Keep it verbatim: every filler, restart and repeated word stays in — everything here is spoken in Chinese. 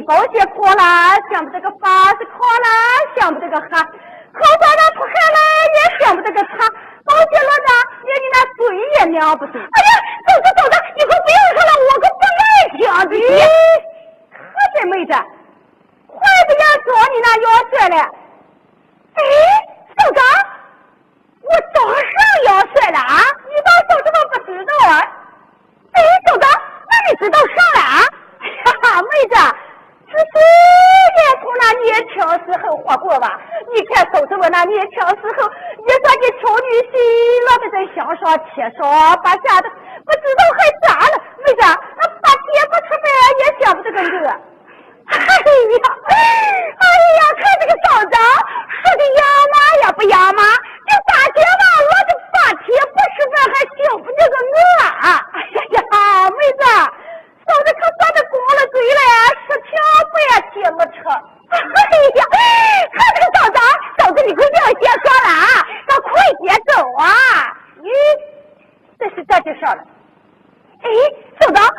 包些苦了，想不这个发是苦了，想不这个哈，口把那出汗了，也想不这个擦，包些了呢，连你那嘴也凉不住。哎呀，走着走着，你可不要说了，我可不爱听这些。可真妹子，快不要说你那腰摔了。哎，首长，我早上腰摔了啊，你倒手怎么不知道啊？哎，首长，那你知道上了啊？哈哈，妹子，是谁也从那年轻时候活过吧？你看，都是我那年轻时候也算给丑女婿落得在香上贴上，把下的不知道还咋了？妹子，那把爹不出门也想不这个我。哎呀，哎呀，看这个嫂子说的养妈呀不养妈，这大姐嘛落着把铁不吃饭还想不这个我啊！哎呀呀，妹子。嫂子可算的拱了嘴了，十条半铁没吃。哎呀，看这个嫂子，嫂子你可不要先说了啊，咱快点走啊！咦，这是这就事了。哎，嫂子，